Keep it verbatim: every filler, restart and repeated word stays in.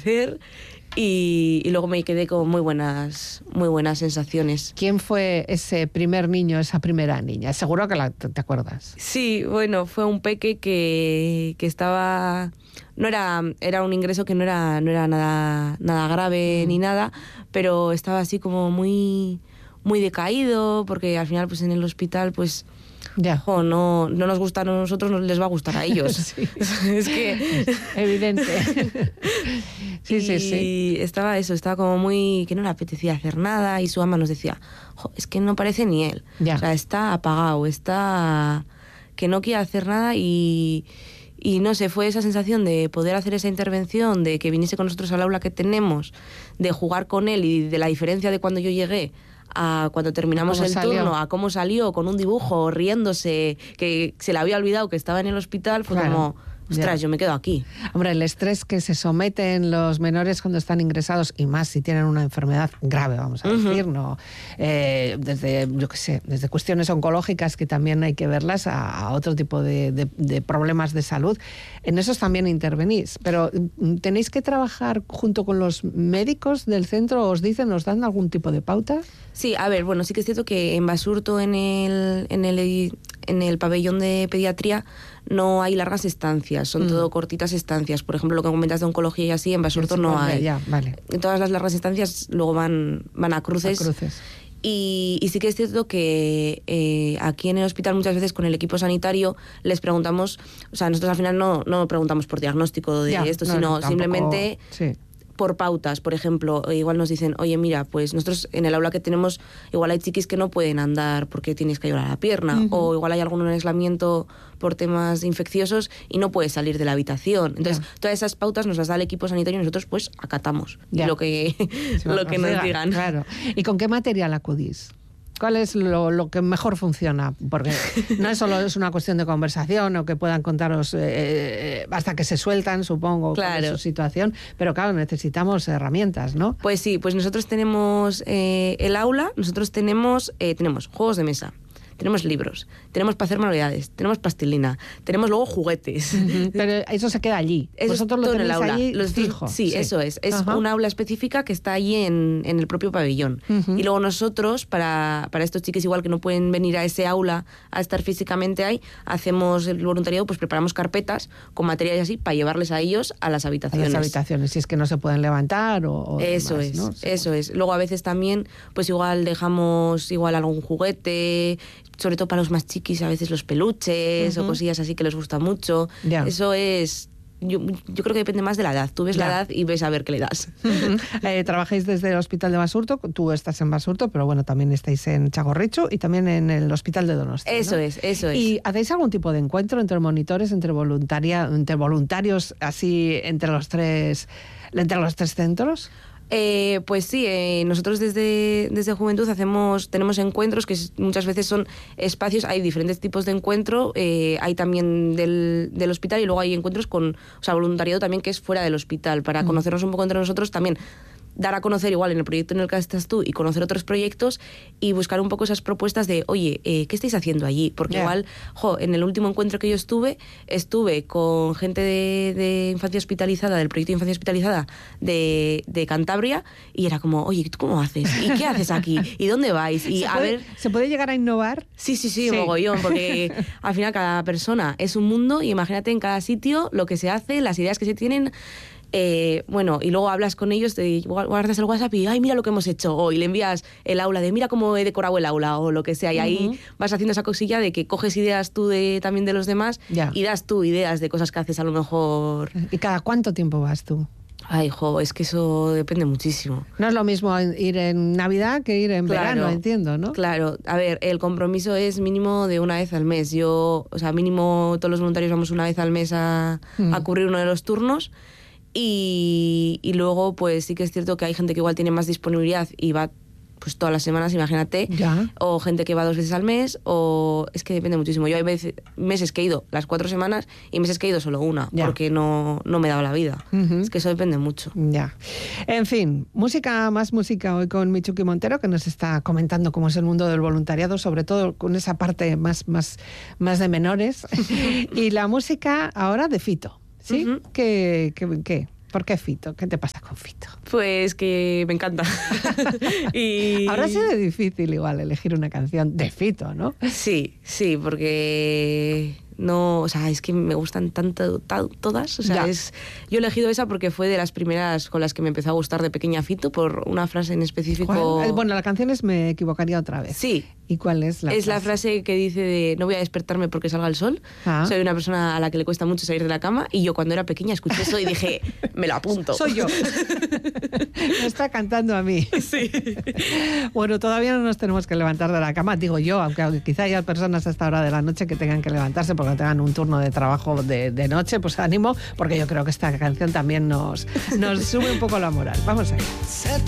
hacer. Y, y luego me quedé con muy buenas, muy buenas sensaciones. ¿Quién fue ese primer niño, esa primera niña? Seguro que la, te acuerdas. Sí, bueno, fue un peque que, que estaba... No era, era un ingreso que no era, no era nada, nada grave mm. ni nada, pero estaba así como muy, muy decaído, porque al final pues en el hospital pues... Ya. Jo, no, no nos gusta a nosotros, no les va a gustar a ellos. Sí. Es que... Evidente. Sí, y sí, sí. estaba eso, estaba como muy... que no le apetecía hacer nada y su ama nos decía, jo, es que no parece ni él. Ya. O sea, está apagado, está... que no quiere hacer nada y... Y no sé, fue esa sensación de poder hacer esa intervención, de que viniese con nosotros al aula que tenemos, de jugar con él y de la diferencia de cuando yo llegué a cuando terminamos el salió? turno, a cómo salió con un dibujo, riéndose, que se le había olvidado que estaba en el hospital, fue claro. como... Ostras, Ya. yo me quedo aquí. Hombre, el estrés que se someten los menores cuando están ingresados, y más si tienen una enfermedad grave, vamos a decir, uh-huh. ¿no? Eh, desde, yo qué sé, desde cuestiones oncológicas que también hay que verlas a, a otro tipo de, de, de problemas de salud. En esos también intervenís, pero ¿tenéis que trabajar junto con los médicos del centro? ¿Os dicen, os dan algún tipo de pauta? Sí, a ver, bueno, sí que es cierto que en Basurto, en el, en el, en el pabellón de pediatría, no hay largas estancias, son mm. todo cortitas estancias. Por ejemplo, lo que comentas de oncología y así, en Basurto no hay. Ya, vale. En todas las largas estancias luego van, van a cruces. A cruces. Y, y sí que es cierto que eh, aquí en el hospital muchas veces con el equipo sanitario les preguntamos, o sea, nosotros al final no, no preguntamos por diagnóstico de ya, esto, no, sino no, simplemente... Sí. por pautas, por ejemplo, igual nos dicen, oye, mira, pues nosotros en el aula que tenemos, igual hay chiquis que no pueden andar porque tienes que llevar a la pierna, uh-huh. o igual hay algún aislamiento por temas infecciosos y no puedes salir de la habitación. Entonces, yeah. todas esas pautas nos las da el equipo sanitario y nosotros pues acatamos yeah. lo que, sí, lo que nos diga, digan. Claro. ¿Y con qué material acudís? ¿Cuál es lo, lo que mejor funciona? Porque no es solo es una cuestión de conversación o que puedan contaros eh, hasta que se sueltan, supongo, claro. cuál es su situación, pero claro, necesitamos herramientas, ¿no? Pues sí, pues nosotros tenemos eh, el aula, nosotros tenemos, eh, tenemos juegos de mesa, tenemos libros, tenemos para hacer manualidades, tenemos plastilina, tenemos luego juguetes. Uh-huh. Pero eso se queda allí. Eso Vosotros es lo todo tenéis en el aula. allí Los, fijo. Sí, sí, eso es. Es uh-huh. una aula específica que está allí en, en el propio pabellón. Uh-huh. Y luego nosotros, para, para estos chiques igual que no pueden venir a ese aula a estar físicamente ahí, hacemos el voluntariado, pues preparamos carpetas con materiales así para llevarles a ellos a las habitaciones. A las habitaciones, si es que no se pueden levantar o, o Eso demás, es, ¿no? eso es. Luego a veces también, pues igual dejamos igual algún juguete, sobre todo para los más chiquis, a veces los peluches uh-huh. o cosillas así que les gusta mucho. Yeah. Eso es... Yo, yo creo que depende más de la edad. Tú ves yeah. la edad y ves a ver qué le das. Uh-huh. eh, trabajáis desde el Hospital de Basurto, tú estás en Basurto, pero bueno, también estáis en Txagorritxu y también en el Hospital de Donostia. Eso ¿no? es, eso es. ¿Y hacéis algún tipo de encuentro entre monitores, entre, voluntaria, entre voluntarios, así entre los tres, entre los tres centros? Eh, pues sí, eh, nosotros desde, desde Juventud hacemos, tenemos encuentros que muchas veces son espacios, hay diferentes tipos de encuentro, eh, hay también del, del hospital y luego hay encuentros con, o sea, voluntariado también que es fuera del hospital, para mm. conocernos un poco entre nosotros también. Dar a conocer igual en el proyecto en el que estás tú y conocer otros proyectos y buscar un poco esas propuestas de, oye, eh, ¿qué estáis haciendo allí? Porque yeah. igual, jo, en el último encuentro que yo estuve, estuve con gente de, de infancia hospitalizada, del proyecto de infancia hospitalizada de, de Cantabria, y era como, oye, ¿tú cómo haces? ¿Y qué haces aquí? ¿Y dónde vais? Y ¿Se, a puede, ver... ¿Se puede llegar a innovar? Sí, sí, sí, sí, mogollón, porque al final cada persona es un mundo y imagínate en cada sitio lo que se hace, las ideas que se tienen... Eh, bueno, y luego hablas con ellos, te guardas el WhatsApp y, ay, mira lo que hemos hecho, o y le envías el aula de, mira cómo he decorado el aula, o lo que sea, y uh-huh. ahí vas haciendo esa cosilla de que coges ideas tú de, también de los demás yeah. y das tú ideas de cosas que haces a lo mejor... ¿Y cada cuánto tiempo vas tú? Ay, jo, es que eso depende muchísimo. No es lo mismo ir en Navidad que ir en claro, verano, entiendo, ¿no? Claro, a ver, el compromiso es mínimo de una vez al mes. Yo, o sea, mínimo todos los voluntarios vamos una vez al mes a, mm. a cubrir uno de los turnos. Y, y luego, pues sí que es cierto que hay gente que igual tiene más disponibilidad y va pues todas las semanas, imagínate, ya. o gente que va dos veces al mes, o es que depende muchísimo. Yo hay veces, meses que he ido las cuatro semanas y meses que he ido solo una, ya. porque no, no me daba la vida. Uh-huh. Es que eso depende mucho. Ya. En fin, música, más música hoy con Mitxuki Montero, que nos está comentando cómo es el mundo del voluntariado, sobre todo con esa parte más, más, más de menores. Y la música ahora de Fito, ¿sí? Uh-huh. ¿Qué, qué, qué? ¿Por qué Fito? ¿Qué te pasa con Fito? Pues que me encanta. y... Habrá sido difícil igual elegir una canción de Fito, ¿no? Sí, sí, porque... No, o sea, es que me gustan tanto ta, todas, o sea, es, yo he elegido esa porque fue de las primeras con las que me empezó a gustar de pequeña Fito, por una frase en específico. ¿Cuál? Bueno, la canción es Me equivocaría otra vez. Sí. ¿Y cuál es la Es frase? la frase que dice de no voy a despertarme porque salga el sol. Ah. Soy una persona a la que le cuesta mucho salir de la cama y yo cuando era pequeña escuché eso y dije, me lo apunto. Soy yo. Me está cantando a mí. Sí. Bueno, todavía no nos tenemos que levantar de la cama, digo yo, aunque, aunque quizá haya personas a esta hora de la noche que tengan que levantarse porque tengan un turno de trabajo de, de noche, pues ánimo, porque yo creo que esta canción también nos, nos sube un poco la moral. Vamos a ir.